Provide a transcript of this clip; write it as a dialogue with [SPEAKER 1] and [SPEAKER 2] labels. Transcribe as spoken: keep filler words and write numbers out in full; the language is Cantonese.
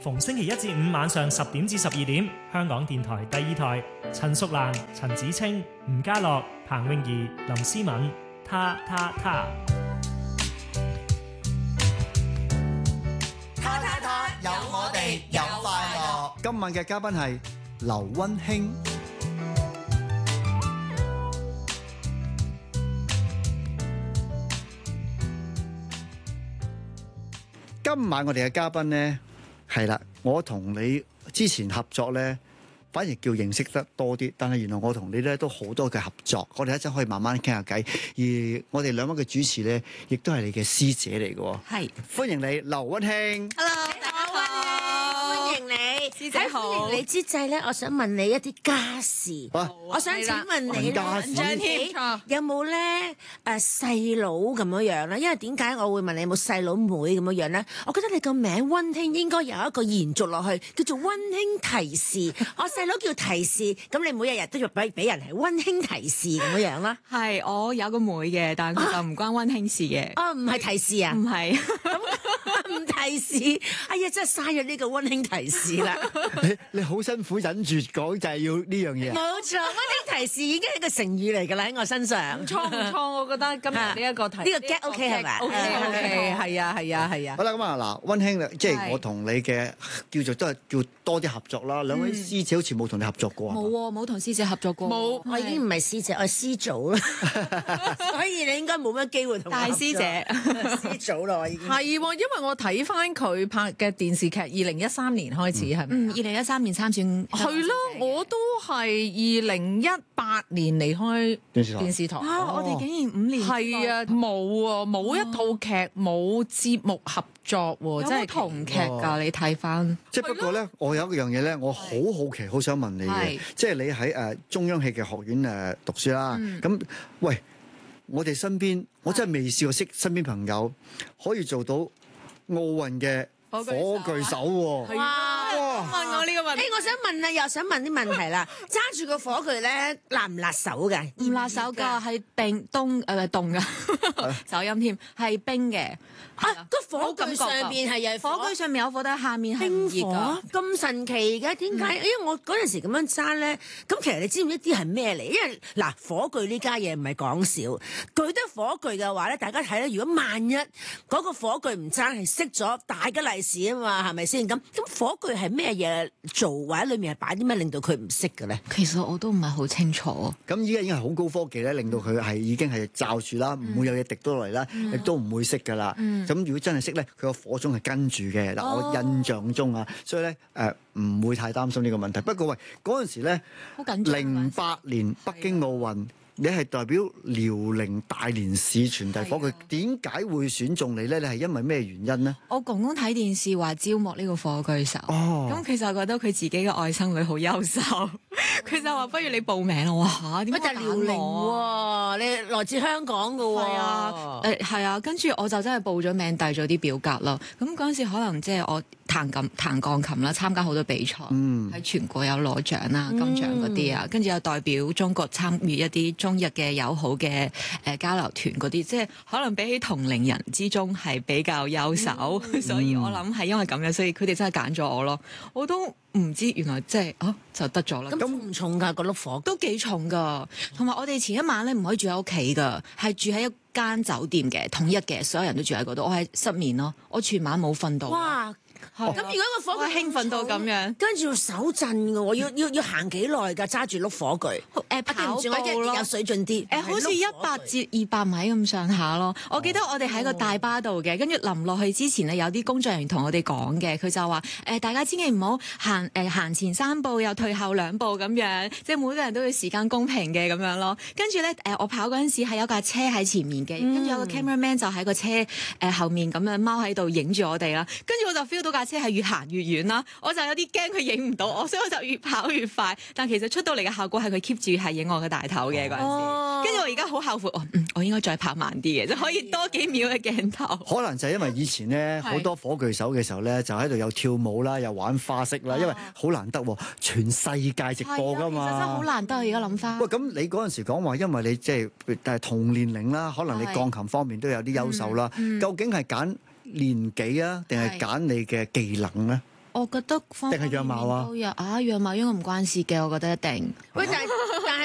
[SPEAKER 1] 逢星期一至五晚上十點至十二點，香港電台第二台，陳淑蘭、陳子清、吳家樂、彭詠儀、林思敏，他他他。
[SPEAKER 2] 他他他，有我哋有快樂。
[SPEAKER 3] 今晚嘅嘉賓係劉溫馨。今晚我哋嘅嘉賓呢，係啦，我同你之前合作呢，反而叫認識得多啲，但係原來我同你呢都好多嘅合作，我哋一陣可以慢慢傾下偈。而我哋兩位嘅主持呢，亦都係你嘅師姐嚟嘅。係，歡迎你，劉溫馨。
[SPEAKER 4] Hello， 大家好，歡迎你，
[SPEAKER 5] 師姐好。
[SPEAKER 4] 歡迎你之際咧，我想問你一啲家事。我想請問你咧，你有冇咧誒細佬咁樣樣咧？因為點解我會問你有冇細佬妹咁樣樣咧？我覺得你個名溫馨應該有一個延續落去，叫做溫馨提示。我細佬叫提示，咁你每日日都要俾俾人係溫馨提示咁樣樣啦。
[SPEAKER 5] 係，我有個妹嘅，但係佢就唔關溫馨事嘅。
[SPEAKER 4] 哦，唔係提示啊？唔
[SPEAKER 5] 係，
[SPEAKER 4] 唔提示。哎呀，真係嘥咗呢個溫馨提示啦！
[SPEAKER 3] 你你好辛苦忍住講就係要呢樣嘢。
[SPEAKER 4] 冇錯，溫馨提示已經係一個成語嚟㗎啦喺我身上。
[SPEAKER 5] 唔錯唔錯，我覺得今日呢一個題
[SPEAKER 4] 呢個 get OK 係咪
[SPEAKER 5] ？OK OK，係啊係啊係啊。
[SPEAKER 3] 好啦，咁啊嗱，溫馨即係我同你嘅叫做都係叫多啲合作啦。兩位師姐好似冇同你合作過啊？
[SPEAKER 5] 冇喎，冇同師姐合作過。
[SPEAKER 4] 冇，我已經唔係師姐，我係師祖啦。所以你應該冇乜機會同
[SPEAKER 5] 大師姐
[SPEAKER 4] 師祖啦，我已經
[SPEAKER 6] 係喎，因為我睇翻佢拍嘅電視劇，二零一三年開始係咪？
[SPEAKER 5] 嗯，二零一三年參選
[SPEAKER 6] 係啦，我都係二零一八年離開
[SPEAKER 3] 電視台。
[SPEAKER 6] 電視台
[SPEAKER 5] 啊！我哋竟然五年
[SPEAKER 6] 係啊，冇啊，冇一套劇冇節目合作喎，
[SPEAKER 5] 有
[SPEAKER 6] 真係
[SPEAKER 5] 冇同劇㗎？你睇翻
[SPEAKER 3] 即係不過咧，我有一樣嘢咧，我好好奇，好想問你嘅，即係你喺誒中央戲劇學院誒讀書啦。咁喂，我哋身邊，我真係未試過識身邊朋友可以做到奧運嘅火炬手喎。
[SPEAKER 4] 哇！
[SPEAKER 6] 問我呢個問題，
[SPEAKER 4] 誒，我想問啊，又想問啲問題啦。揸住個火炬咧，辣唔辣手㗎？
[SPEAKER 5] 唔辣手㗎，係冰凍誒凍㗎，走音添，係冰嘅。
[SPEAKER 4] 啊，個火炬上邊係有
[SPEAKER 5] 火炬上面有火，但係下面係唔熱
[SPEAKER 4] 冰火咁神奇嘅，點解？因為我嗰陣時咁樣揸咧，咁其實你知唔知啲係咩嚟？因為嗱，火炬呢家嘢唔係講笑，舉得火炬嘅話咧，大家睇咧，如果萬一嗰個火炬唔爭係熄咗，大吉利是啊嘛，係咪先？咁咁火炬係咩嘢做，或者裡面係擺啲咩令到佢唔熄嘅咧？
[SPEAKER 5] 其實我都唔係好清楚。
[SPEAKER 3] 咁依家已經係好高科技咧，令到佢係已經係罩住啦，唔會有嘢滴到落嚟啦，亦都唔會熄噶啦。咁如果真係熄咧，佢個火種係跟住嘅。嗱，我印象中啊，所以咧誒唔會太擔心呢個問題。不過喂，嗰陣時咧，
[SPEAKER 5] 好緊張。
[SPEAKER 3] 零八年北京奧運，你係代表遼寧大連市傳遞火炬，點解會選中你咧？你係因為咩原因呢？
[SPEAKER 5] 我公公睇電視話招募呢個火炬手，咁、哦、其實我覺得佢自己嘅外甥女好優秀，佢就話不如你報名啦。我話嚇點解
[SPEAKER 4] 遼寧喎？你來自香港嘅喎？
[SPEAKER 5] 係啊，誒係啊，跟住我就真係報咗名，遞咗啲表格咯。咁嗰陣時可能即係我彈琴彈鋼琴啦，參加好多比賽，喺、嗯、全國有攞獎啦、金獎嗰啲啊，跟住又代表中國參與一啲中日嘅友好嘅誒交流團嗰啲，即係可能比起同齡人之中係比較優秀，嗯、所以我諗係因為咁樣，所以佢哋真係揀咗我咯。我都唔知原來即係啊就得咗啦。
[SPEAKER 4] 咁重唔重㗎？個碌火
[SPEAKER 5] 都幾重㗎，同埋我哋前一晚咧唔可以住喺屋企㗎，係住喺一間酒店嘅統一嘅，所有人都住喺嗰度。我係失眠咯，我全晚冇瞓到。
[SPEAKER 4] 哇！咁、哦、如果個火炬
[SPEAKER 5] 興奮到咁樣，
[SPEAKER 4] 跟住要手震嘅喎，要要要行幾耐㗎？揸住碌火炬，
[SPEAKER 5] 誒跑步咯，
[SPEAKER 4] 有水準啲，
[SPEAKER 5] 誒好似一百至二百米咁上下咯。我記得我哋喺個大巴度嘅，跟住臨落去之前咧，有啲工作人員同我哋講嘅，佢就話誒大家千祈唔好行誒行前三步又退後兩步咁樣，即係每個人都要時間公平嘅咁樣咯。跟住咧誒我跑嗰陣時係有架車喺前面嘅，跟住有個 cameraman 就喺個車誒後面咁樣踎喺度影住我哋啦。跟住我就 feel 到架車係越行越遠啦，我就有啲驚佢影唔到我，所以我就越跑越快。但其實出到嚟嘅效果係佢 keep 住係影我嘅大頭嘅嗰陣時。跟住我而家好後悔，我嗯我應該再跑慢啲嘅，就可以多幾秒嘅鏡頭。
[SPEAKER 3] 可能就係因為以前咧好多火炬手嘅時候咧，就喺度有跳舞啦，又玩花式啦，因為好難得喎，全世界直播㗎嘛。
[SPEAKER 5] 其實真係好難得，而家諗翻。
[SPEAKER 3] 喂，咁你嗰陣時講話，因為你即係誒同年齡啦，可能你鋼琴方面都有啲優秀啦。究竟係揀年紀啊，定係揀你嘅技能咧？
[SPEAKER 5] 我覺得方方面面都有啊，樣貌應該唔關事嘅，我覺得一定。
[SPEAKER 4] 喂，但係但係。